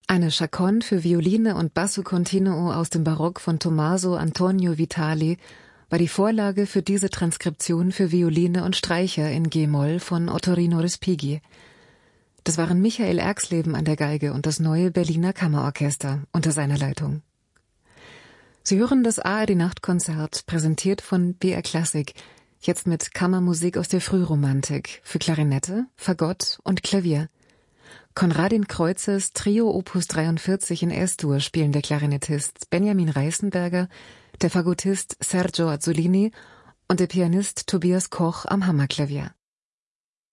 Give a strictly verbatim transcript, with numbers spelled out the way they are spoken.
Eine Chaconne für Violine und Basso Continuo aus dem Barock von Tommaso Antonio Vitali war die Vorlage für diese Transkription für Violine und Streicher in G-Moll von Ottorino Respighi. Das waren Michael Erxleben an der Geige und das Neue Berliner Kammerorchester unter seiner Leitung. Sie hören das A R D-Nachtkonzert, präsentiert von B R Klassik, jetzt mit Kammermusik aus der Frühromantik für Klarinette, Fagott und Klavier. Konradin Kreuzers Trio Opus dreiundvierzig in S-Dur spielen der Klarinettist Benjamin Reißenberger, der Fagottist Sergio Azzolini und der Pianist Tobias Koch am Hammerklavier.